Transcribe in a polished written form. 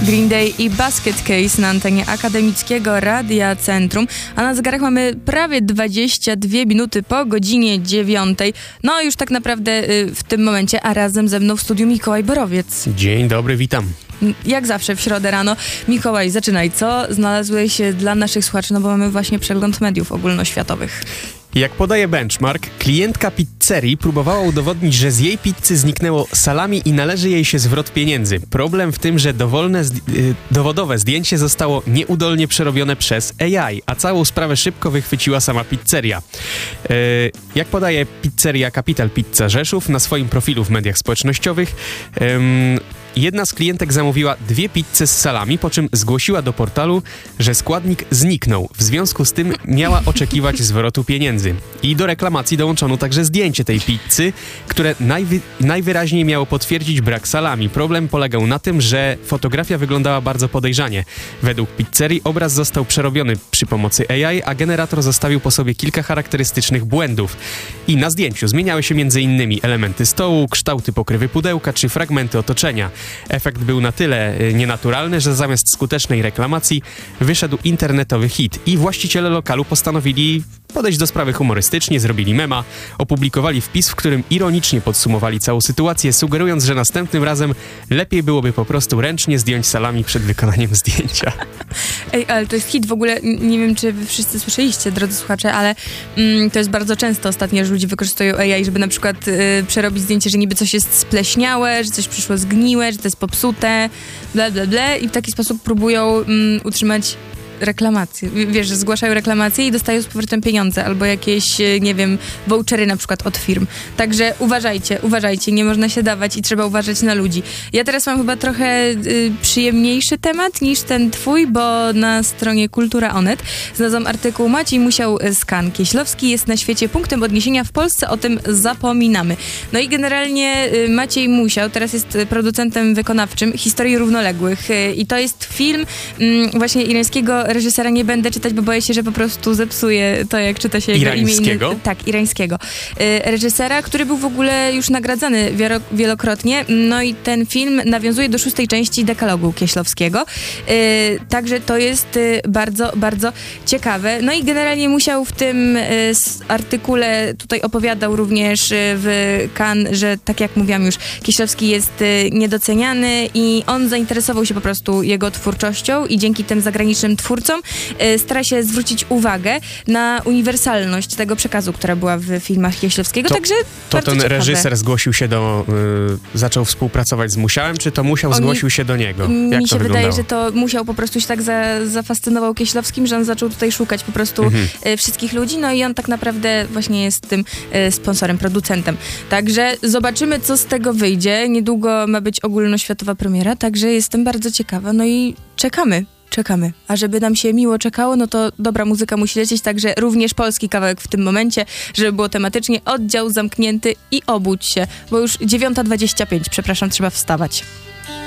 Green Day i Basket Case na antenie akademickiego Radia Centrum, a na zegarach mamy prawie 22 minuty po godzinie 9. No już tak naprawdę w tym momencie, a razem ze mną w studiu Mikołaj Borowiec. Dzień dobry, witam. Jak zawsze w środę rano. Mikołaj, zaczynaj. Co znalazłeś dla naszych słuchaczy? No bo mamy właśnie przegląd mediów ogólnoświatowych. Jak podaje Benchmark, klientka pizzerii próbowała udowodnić, że z jej pizzy zniknęło salami i należy jej się zwrot pieniędzy. Problem w tym, że dowodowe zdjęcie zostało nieudolnie przerobione przez AI, a całą sprawę szybko wychwyciła sama pizzeria. Jak podaje pizzeria Capital Pizza Rzeszów na swoim profilu w mediach społecznościowych, jedna z klientek zamówiła 2 pizze z salami, po czym zgłosiła do portalu, że składnik zniknął. W związku z tym miała oczekiwać zwrotu pieniędzy. I do reklamacji dołączono także zdjęcie tej pizzy, które najwyraźniej miało potwierdzić brak salami. Problem polegał na tym, że fotografia wyglądała bardzo podejrzanie. Według pizzerii obraz został przerobiony przy pomocy AI, a generator zostawił po sobie kilka charakterystycznych błędów. I na zdjęciu zmieniały się m.in. elementy stołu, kształty pokrywy pudełka czy fragmenty otoczenia. Efekt był na tyle nienaturalny, że zamiast skutecznej reklamacji wyszedł internetowy hit i właściciele lokalu postanowili podejść do sprawy humorystycznie, zrobili mema, opublikowali wpis, w którym ironicznie podsumowali całą sytuację, sugerując, że następnym razem lepiej byłoby po prostu ręcznie zdjąć salami przed wykonaniem zdjęcia. Ej, ale to jest hit w ogóle, nie wiem, czy wy wszyscy słyszeliście, drodzy słuchacze, ale to jest bardzo często ostatnio, że ludzie wykorzystują AI, żeby na przykład przerobić zdjęcie, że niby coś jest spleśniałe, że coś przyszło zgniłe, że to jest popsute, bla, bla, bla, i w taki sposób próbują utrzymać reklamacje. Wiesz, że zgłaszają reklamacje i dostają z powrotem pieniądze albo jakieś, nie wiem, vouchery na przykład od firm. Także uważajcie, nie można się dawać i trzeba uważać na ludzi. Ja teraz mam chyba trochę przyjemniejszy temat niż ten twój, bo na stronie Kultura.onet znalazłam artykuł Maciej Musiał z Cannes. Kieślowski jest na świecie punktem odniesienia, w Polsce o tym zapominamy. No i generalnie Maciej Musiał teraz jest producentem wykonawczym Historii Równoległych i to jest film właśnie irańskiego reżysera, nie będę czytać, bo boję się, że po prostu zepsuję to, jak czyta się jego imię. Tak, irańskiego. Reżysera, który był w ogóle już nagradzany wielokrotnie. No i ten film nawiązuje do 6. części Dekalogu Kieślowskiego. Także to jest bardzo, bardzo ciekawe. No i generalnie Musiał w tym artykule tutaj opowiadał również w Cannes, że tak jak mówiłam już, Kieślowski jest niedoceniany i on zainteresował się po prostu jego twórczością i dzięki tym zagranicznym twórcom stara się zwrócić uwagę na uniwersalność tego przekazu, która była w filmach Kieślowskiego, także to ten ciekawe. Reżyser zgłosił się zaczął współpracować z Musiałem, czy to Musiał zgłosił się do niego? Jak mi się to wydaje, że to Musiał po prostu się tak zafascynował Kieślowskim, że on zaczął tutaj szukać po prostu wszystkich ludzi, no i on tak naprawdę właśnie jest tym sponsorem, producentem. Także zobaczymy, co z tego wyjdzie. Niedługo ma być ogólnoświatowa premiera, także jestem bardzo ciekawa, no i czekamy. A żeby nam się miło czekało, no to dobra muzyka musi lecieć, także również polski kawałek w tym momencie, żeby było tematycznie. Oddział zamknięty i obudź się, bo już 9:25, przepraszam, trzeba wstawać.